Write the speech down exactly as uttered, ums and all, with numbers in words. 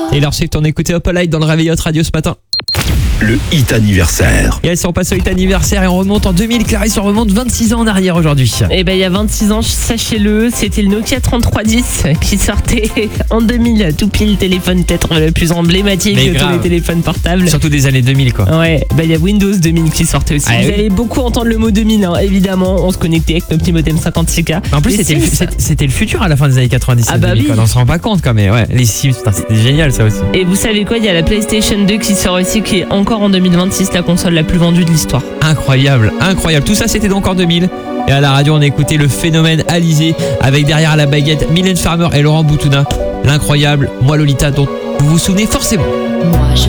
Et leur Swift, on écoutait Up All Night dans le Réveil Hot Radio ce matin. Le hit anniversaire. Et elles sont passées au hit anniversaire et on remonte en deux mille. Clarisse, on remonte vingt-six ans en arrière aujourd'hui. Eh ben, il y a vingt-six ans, sachez-le, c'était le Nokia trente-trois dix qui sortait en deux mille. Tout pile, téléphone peut-être le plus emblématique Mais de grave. tous les téléphones portables. Surtout des années deux mille, quoi. Ouais, bah il y a Windows deux mille qui sortait aussi. Ah, Vous oui. allez beaucoup entendre le mot deux mille, hein, évidemment. On se connectait avec nos petits modems cinquante-six K. En plus, Les c'était le, Sims. c'était- c'était le futur à la fin des années quatre-vingt-dix. Ah bah deux mille, oui. quoi. On s'en rend pas compte quand même. Ouais, les Sims, putain, c'était génial ça aussi. Et vous savez quoi, il y a la PlayStation deux qui sort aussi, qui est encore en deux mille vingt-six la console la plus vendue de l'histoire. Incroyable, incroyable. Tout ça, c'était donc en deux mille. Et à la radio, on a écouté le phénomène Alizé avec derrière la baguette Mylène Farmer et Laurent Boutuna. L'incroyable Moi Lolita dont vous vous souvenez forcément. Moi je